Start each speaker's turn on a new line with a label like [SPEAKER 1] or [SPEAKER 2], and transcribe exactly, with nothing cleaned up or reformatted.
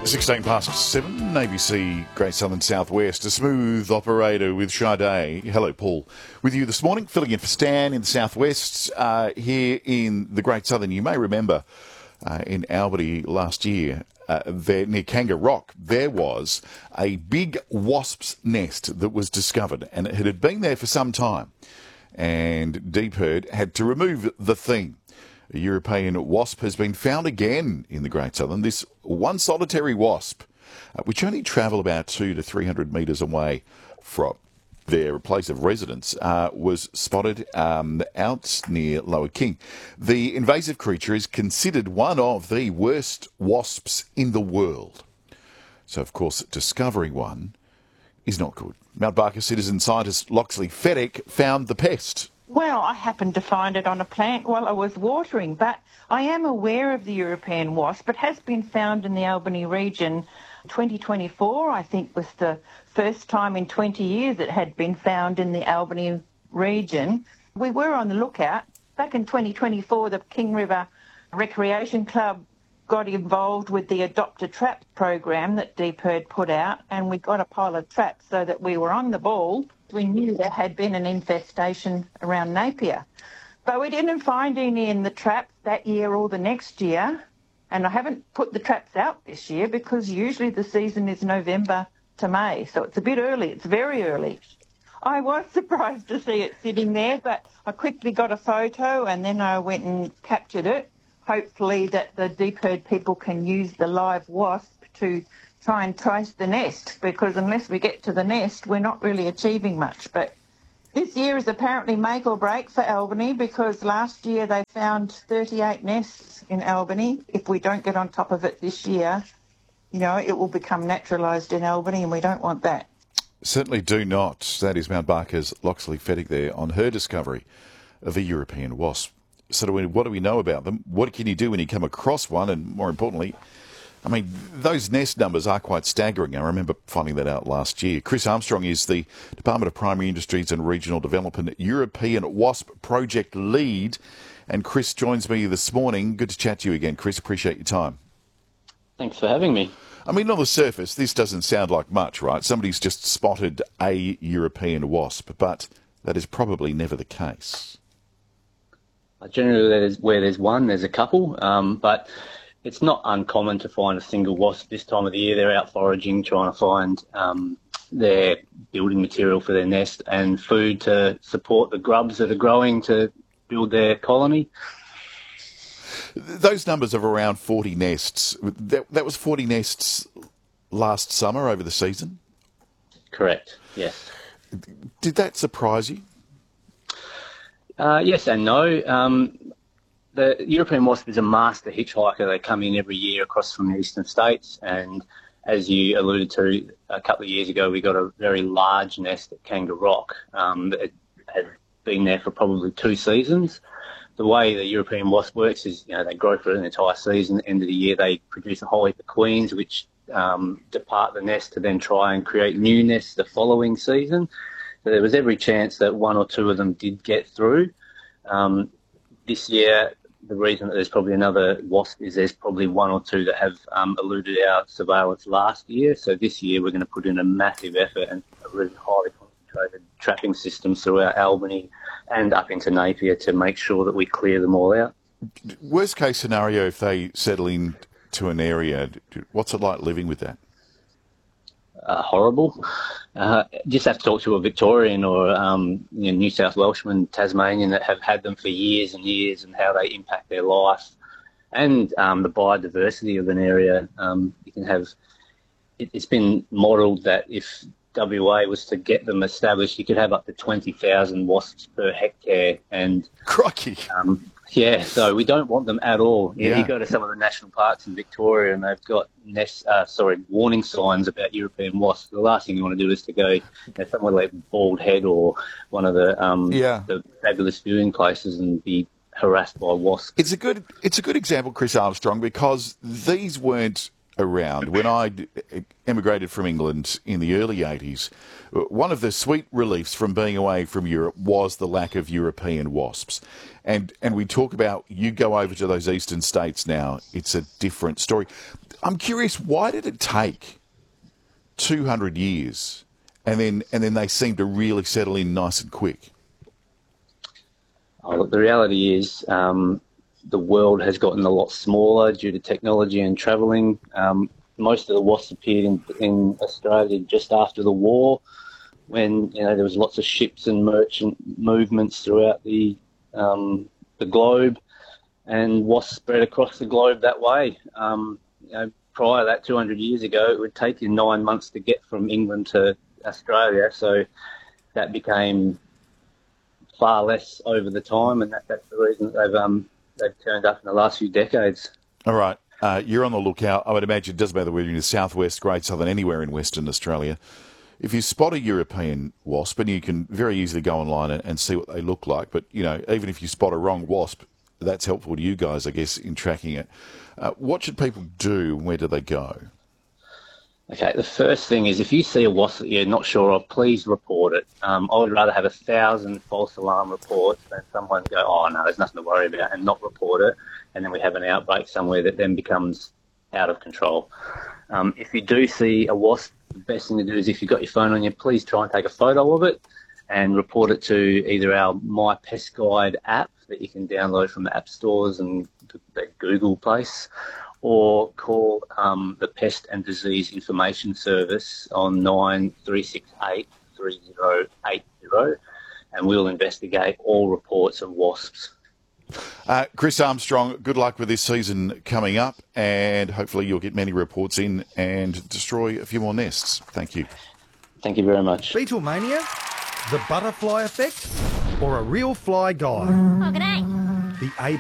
[SPEAKER 1] sixteen past seven, A B C Great Southern Southwest, a smooth operator with Sade. Hello, Paul. With you this morning, filling in for Stan in the Southwest, uh, here in the Great Southern. You may remember uh, in Albany last year, uh, there near Kanga Rock, there was a big wasp's nest that was discovered, and it had been there for some time. And Deep Herd had to remove the thing. A European wasp has been found again in the Great Southern. This one solitary wasp, uh, which only travel about two to three hundred metres away from their place of residence, uh, was spotted um, out near Lower King. The invasive creature is considered one of the worst wasps in the world. So, of course, discovering one is not good. Mount Barker citizen scientist Loxley Fedek found the pest.
[SPEAKER 2] Well, I happened to find it on a plant while I was watering, but I am aware of the European wasp. It has been found in the Albany region. twenty twenty-four, I think, was the first time in twenty years it had been found in the Albany region. We were on the lookout. Back in twenty twenty-four, the King River Recreation Club got involved with the Adopt a Trap program that Deep Herd put out, and we got a pile of traps so that we were on the ball. We knew there had been an infestation around Napier. But we didn't find any in the traps that year or the next year. And I haven't put the traps out this year because usually the season is November to May. So it's a bit early. It's very early. I was surprised to see it sitting there, but I quickly got a photo and then I went and captured it. Hopefully that the Deep Herd people can use the live wasp to try and trace the nest, because unless we get to the nest, we're not really achieving much. But this year is apparently make or break for Albany, because last year they found thirty-eight nests in Albany. If we don't get on top of it this year, you know, it will become naturalised in Albany, and we don't want that.
[SPEAKER 1] Certainly do not. That is Mount Barker's Loxley Fedek there on her discovery of a European wasp. So do we, what do we know about them? What can you do when you come across one? And more importantly, I mean, those nest numbers are quite staggering. I remember finding that out last year. Chris Armstrong is the Department of Primary Industries and Regional Development European Wasp Project Lead. And Chris joins me this morning. Good to chat to you again, Chris. Appreciate your time.
[SPEAKER 3] Thanks for having me.
[SPEAKER 1] I mean, on the surface, this doesn't sound like much, right? Somebody's just spotted a European wasp, but that is probably never the case.
[SPEAKER 3] Generally, there's, where there's one, there's a couple, um, but it's not uncommon to find a single wasp this time of the year. They're out foraging, trying to find um, their building material for their nest and food to support the grubs that are growing to build their colony.
[SPEAKER 1] Those numbers of around forty nests, that, that was forty nests last summer over the season?
[SPEAKER 3] Correct, yes.
[SPEAKER 1] Did that surprise you?
[SPEAKER 3] Uh, yes and no. Um, the European wasp is a master hitchhiker. They come in every year across from the eastern states, and as you alluded to a couple of years ago, we got a very large nest at Kanga Rock um, that had been there for probably two seasons. The way the European wasp works is, you know, they grow for an entire season. End of the year, they produce a whole heap of queens, which um, depart the nest to then try and create new nests the following season. So there was every chance that one or two of them did get through. Um, this year, the reason that there's probably another wasp is there's probably one or two that have um, eluded our surveillance last year. So this year we're going to put in a massive effort and a really highly concentrated trapping system throughout Albany and up into Napier to make sure that we clear them all out.
[SPEAKER 1] Worst case scenario, if they settle in to an area, what's it like living with that?
[SPEAKER 3] Uh, horrible. Uh, just have to talk to a Victorian or um, you know, New South Welshman, Tasmanian that have had them for years and years, and how they impact their life and um, the biodiversity of an area. Um, you can have. It, it's been modelled that if W A was to get them established, you could have up to twenty thousand wasps per hectare. And
[SPEAKER 1] crikey.
[SPEAKER 3] Um, Yeah, so we don't want them at all.
[SPEAKER 1] Yeah.
[SPEAKER 3] You go to some of the national parks in Victoria and they've got nest, uh, sorry, warning signs about European wasps. The last thing you want to do is to go, you know, somewhere like Bald Head or one of the um,
[SPEAKER 1] yeah.
[SPEAKER 3] the fabulous viewing places and be harassed by wasps.
[SPEAKER 1] It's a good, it's a good example, Chris Armstrong, because these weren't around. When I emigrated from England in the early eighties, one of the sweet reliefs from being away from Europe was the lack of European wasps. And and we talk about, you go over to those eastern states now, it's a different story. I'm curious, why did it take two hundred years and then and then they seem to really settle in nice and quick?
[SPEAKER 3] Oh, look, the reality is um, the world has gotten a lot smaller due to technology and travelling. Um, most of the wasps appeared in, in Australia just after the war, when you know there was lots of ships and merchant movements throughout the um, the globe, and wasps spread across the globe that way. Um, you know, prior to that, two hundred years ago, it would take you nine months to get from England to Australia, so that became far less over the time, and that, that's the reason that they've um, they've turned up in the last few decades.
[SPEAKER 1] All right, uh, you're on the lookout. I would imagine it doesn't matter whether you're in the southwest, Great Southern, anywhere in Western Australia. If you spot a European wasp, and you can very easily go online and, and see what they look like, but you know, even if you spot a wrong wasp, that's helpful to you guys, I guess, in tracking it. Uh, what should people do? Where do they go?
[SPEAKER 3] Okay, the first thing is, if you see a wasp that you're not sure of, please report it. Um, I would rather have a thousand false alarm reports than someone go, oh, no, there's nothing to worry about, and not report it, and then we have an outbreak somewhere that then becomes out of control. Um, if you do see a wasp, the best thing to do is, if you've got your phone on you, please try and take a photo of it and report it to either our My Pest Guide app that you can download from the app stores and the Google place, or call um, the Pest and Disease Information Service on nine three six eight, three zero eight zero, and we'll investigate all reports of wasps.
[SPEAKER 1] Uh, Chris Armstrong, good luck with this season coming up, and hopefully you'll get many reports in and destroy a few more nests. Thank you.
[SPEAKER 3] Thank you very much.
[SPEAKER 4] Beetlemania, the butterfly effect, or a real fly guide?
[SPEAKER 5] Oh, g'day.
[SPEAKER 4] The A